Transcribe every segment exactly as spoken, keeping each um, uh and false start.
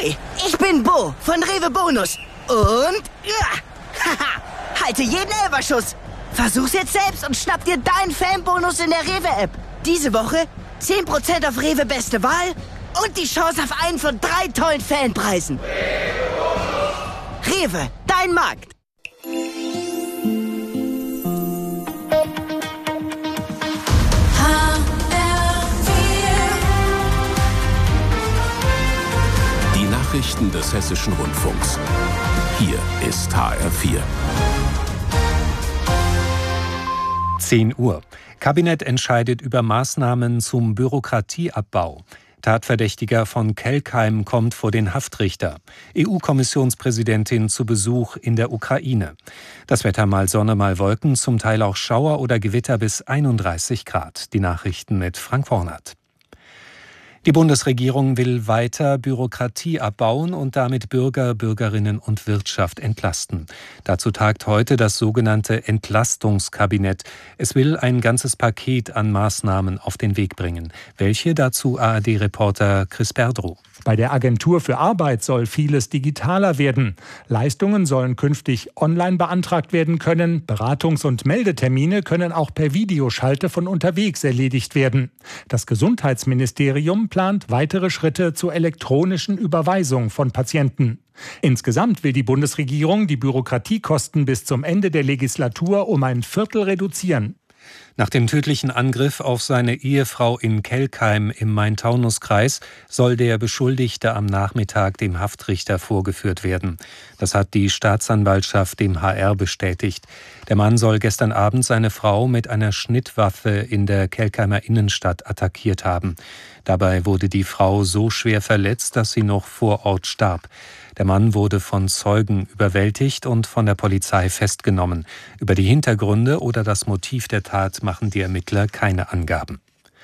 Hi, ich bin Bo von Rewe Bonus. Und ja, haha, halte jeden Elferschuss. Versuch's jetzt selbst und schnapp dir deinen Fanbonus in der Rewe-App. Diese Woche zehn Prozent auf Rewe Beste Wahl und die Chance auf einen von drei tollen Fanpreisen. Rewe, dein Markt. Die Nachrichten des Hessischen Rundfunks. Hier ist H R vier. zehn Uhr. Kabinett entscheidet über Maßnahmen zum Bürokratieabbau. Tatverdächtiger von Kelkheim kommt vor den Haftrichter. E U-Kommissionspräsidentin zu Besuch in der Ukraine. Das Wetter mal Sonne, mal Wolken, zum Teil auch Schauer oder Gewitter bis einunddreißig Grad. Die Nachrichten mit Frank Wornert. Die Bundesregierung will weiter Bürokratie abbauen und damit Bürger, Bürgerinnen und Wirtschaft entlasten. Dazu tagt heute das sogenannte Entlastungskabinett. Es will ein ganzes Paket an Maßnahmen auf den Weg bringen. Welche? Dazu A R D-Reporter Chris Berdrow. Bei der Agentur für Arbeit soll vieles digitaler werden. Leistungen sollen künftig online beantragt werden können. Beratungs- und Meldetermine können auch per Videoschalte von unterwegs erledigt werden. Das Gesundheitsministerium plant weitere Schritte zur elektronischen Überweisung von Patienten. Insgesamt will die Bundesregierung die Bürokratiekosten bis zum Ende der Legislatur um ein Viertel reduzieren. Nach dem tödlichen Angriff auf seine Ehefrau in Kelkheim im Main-Taunus-Kreis soll der Beschuldigte am Nachmittag dem Haftrichter vorgeführt werden. Das hat die Staatsanwaltschaft dem H R bestätigt. Der Mann soll gestern Abend seine Frau mit einer Schnittwaffe in der Kelkheimer Innenstadt attackiert haben. Dabei wurde die Frau so schwer verletzt, dass sie noch vor Ort starb. Der Mann wurde von Zeugen überwältigt und von der Polizei festgenommen. Über die Hintergründe oder das Motiv der Tat machen die Ermittler keine Angaben.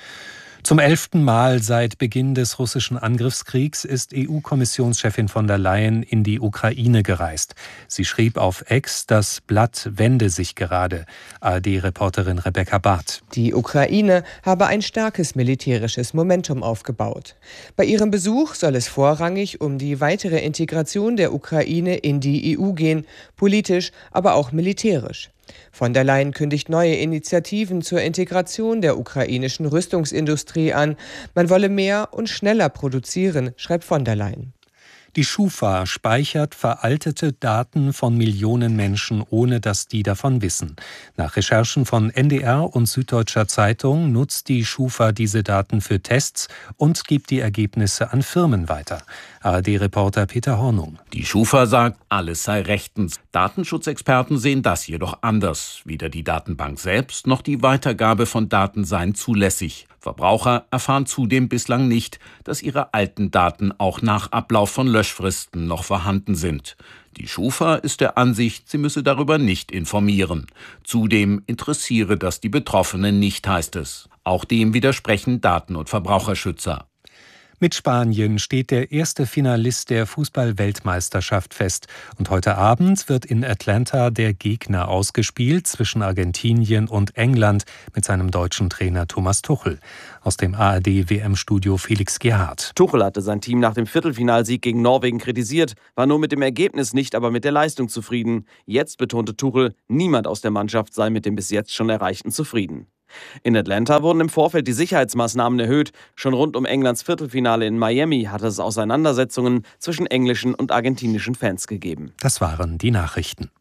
Zum elften Mal seit Beginn des russischen Angriffskriegs ist E U-Kommissionschefin von der Leyen in die Ukraine gereist. Sie schrieb auf X, das Blatt wende sich gerade. A R D-Reporterin Rebecca Barth. Die Ukraine habe ein starkes militärisches Momentum aufgebaut. Bei ihrem Besuch soll es vorrangig um die weitere Integration der Ukraine in die E U gehen, politisch, aber auch militärisch. Von der Leyen kündigt neue Initiativen zur Integration der ukrainischen Rüstungsindustrie an. Man wolle mehr und schneller produzieren, schreibt von der Leyen. Die Schufa speichert veraltete Daten von Millionen Menschen, ohne dass die davon wissen. Nach Recherchen von N D R und Süddeutscher Zeitung nutzt die Schufa diese Daten für Tests und gibt die Ergebnisse an Firmen weiter. A R D-Reporter Peter Hornung. Die Schufa sagt, alles sei rechtens. Datenschutzexperten sehen das jedoch anders. Weder die Datenbank selbst noch die Weitergabe von Daten seien zulässig. Verbraucher erfahren zudem bislang nicht, dass ihre alten Daten auch nach Ablauf von Löschfristen noch vorhanden sind. Die Schufa ist der Ansicht, sie müsse darüber nicht informieren. Zudem interessiere das die Betroffenen nicht, heißt es. Auch dem widersprechen Daten- und Verbraucherschützer. Mit Spanien steht der erste Finalist der Fußball-Weltmeisterschaft fest. Und heute Abend wird in Atlanta der Gegner ausgespielt zwischen Argentinien und England mit seinem deutschen Trainer Thomas Tuchel. Aus dem A R D-W M-Studio Felix Gerhardt. Tuchel hatte sein Team nach dem Viertelfinalsieg gegen Norwegen kritisiert, war nur mit dem Ergebnis nicht, aber mit der Leistung zufrieden. Jetzt betonte Tuchel, niemand aus der Mannschaft sei mit dem bis jetzt schon Erreichten zufrieden. In Atlanta wurden im Vorfeld die Sicherheitsmaßnahmen erhöht. Schon rund um Englands Viertelfinale in Miami hatte es Auseinandersetzungen zwischen englischen und argentinischen Fans gegeben. Das waren die Nachrichten.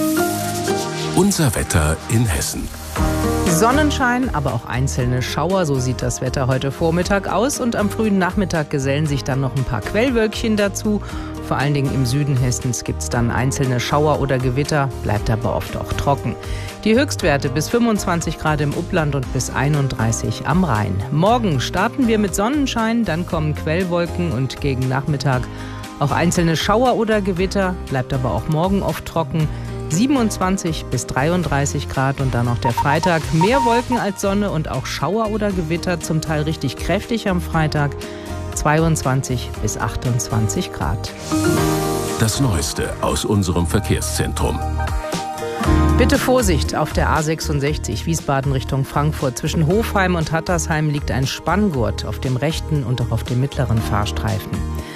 Unser Wetter in Hessen. Sonnenschein, aber auch einzelne Schauer, so sieht das Wetter heute Vormittag aus. Und am frühen Nachmittag gesellen sich dann noch ein paar Quellwölkchen dazu. Vor allen Dingen im Süden Hessens gibt es dann einzelne Schauer oder Gewitter, bleibt aber oft auch trocken. Die Höchstwerte bis fünfundzwanzig Grad im Upland und bis einunddreißig am Rhein. Morgen starten wir mit Sonnenschein, dann kommen Quellwolken und gegen Nachmittag auch einzelne Schauer oder Gewitter, bleibt aber auch morgen oft trocken. siebenundzwanzig bis dreiunddreißig Grad und dann noch der Freitag. Mehr Wolken als Sonne und auch Schauer oder Gewitter, zum Teil richtig kräftig am Freitag. zweiundzwanzig bis achtundzwanzig Grad. Das Neueste aus unserem Verkehrszentrum. Bitte Vorsicht, auf der A sechsundsechzig Wiesbaden Richtung Frankfurt. Zwischen Hofheim und Hattersheim liegt ein Spanngurt auf dem rechten und auch auf dem mittleren Fahrstreifen.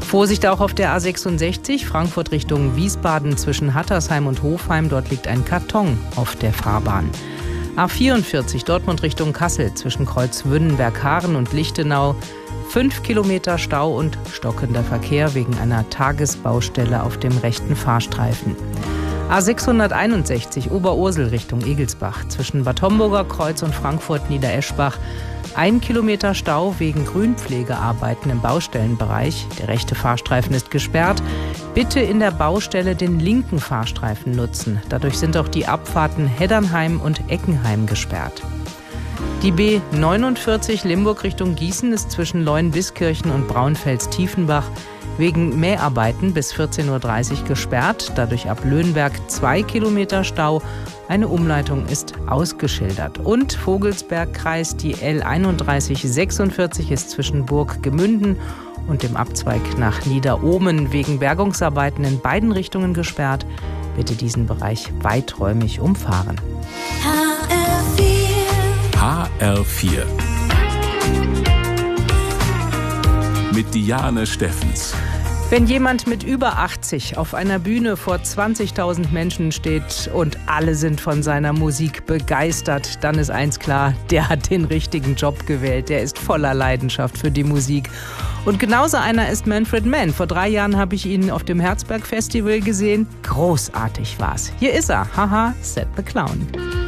Vorsicht auch auf der A sechsundsechzig, Frankfurt Richtung Wiesbaden zwischen Hattersheim und Hofheim. Dort liegt ein Karton auf der Fahrbahn. A vierundvierzig, Dortmund Richtung Kassel zwischen Kreuz Wünnenberg-Haaren und Lichtenau. Fünf Kilometer Stau und stockender Verkehr wegen einer Tagesbaustelle auf dem rechten Fahrstreifen. A sechshunderteinundsechzig, Oberursel Richtung Egelsbach zwischen Bad Homburger Kreuz und Frankfurt-Niedereschbach. Ein Kilometer Stau wegen Grünpflegearbeiten im Baustellenbereich. Der rechte Fahrstreifen ist gesperrt. Bitte in der Baustelle den linken Fahrstreifen nutzen. Dadurch sind auch die Abfahrten Heddernheim und Eckenheim gesperrt. Die B neunundvierzig Limburg Richtung Gießen ist zwischen Leuen-Biskirchen und Braunfels-Tiefenbach wegen Mäharbeiten bis vierzehn Uhr dreißig gesperrt. Dadurch ab Löhnberg zwei Kilometer Stau. Eine Umleitung ist ausgeschildert. Und Vogelsbergkreis, die L einunddreißig sechsundvierzig ist zwischen Burg Gemünden und dem Abzweig nach Niederohmen wegen Bergungsarbeiten in beiden Richtungen gesperrt. Bitte diesen Bereich weiträumig umfahren. H R vier mit Diane Steffens. Wenn jemand mit über achtzig auf einer Bühne vor zwanzigtausend Menschen steht und alle sind von seiner Musik begeistert, dann ist eins klar, der hat den richtigen Job gewählt. Der ist voller Leidenschaft für die Musik. Und genauso einer ist Manfred Mann. Vor drei Jahren habe ich ihn auf dem Herzberg Festival gesehen. Großartig war's. Hier ist er. Haha, Set the Clown.